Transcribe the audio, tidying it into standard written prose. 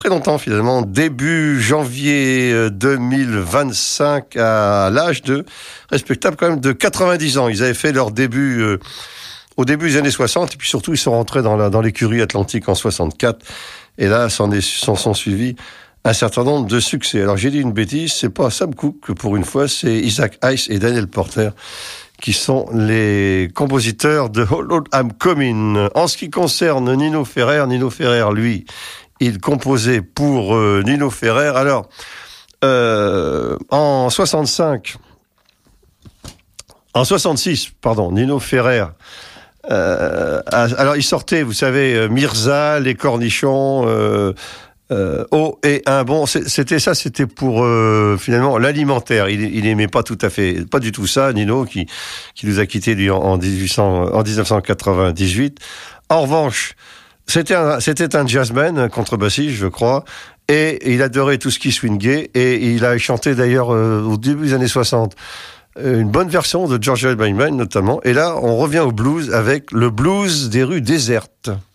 très longtemps finalement, début janvier 2025, à l'âge de respectable quand même de 90 ans. Ils avaient fait leur début au début des années 60, et puis surtout ils sont rentrés dans l'écurie Atlantique en 64, et là s'en sont suivis un certain nombre de succès. Alors j'ai dit une bêtise, c'est pas Sam Cooke que pour une fois, c'est Isaac Hayes et Daniel Porter qui sont les compositeurs de Hold On I'm Coming. En ce qui concerne Nino Ferrer, lui, il composait pour Nino Ferrer. Alors, en 66, Nino Ferrer, alors il sortait, vous savez, Mirza, Les Cornichons, Oh et un bon, c'était pour finalement l'alimentaire. Il aimait pas du tout ça, Nino, qui nous a quittés lui en 1998. En revanche, c'était un jazzman, contrebassiste, je crois, et il adorait tout ce qui swingait, et il a chanté d'ailleurs au début des années 60 une bonne version de Georgia Bainman notamment. Et là, on revient au blues avec le blues des rues désertes.